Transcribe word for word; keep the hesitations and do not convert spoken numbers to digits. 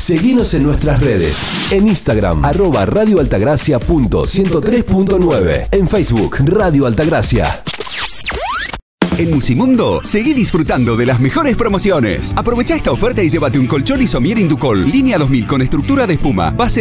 Seguinos en nuestras redes. En Instagram, arroba radioaltagracia punto ciento tres punto nueve. En Facebook, Radio Altagracia. En Musimundo, seguí disfrutando de las mejores promociones. Aprovecha esta oferta y llévate un colchón Isomier Inducol, línea dos mil con estructura de espuma, base